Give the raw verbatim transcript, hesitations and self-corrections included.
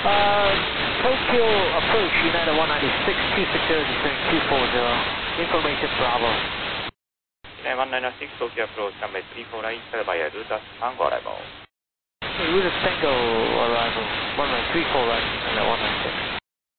Uh, Tokyo approach United one ninety-six, two six zero, descending two four zero. Information Bravo. United one ninety-six, Tokyo approach number three four nine, set by Ruta Tango arrival. Ruta Tango arrival, one nine three four right, United one ninety-six.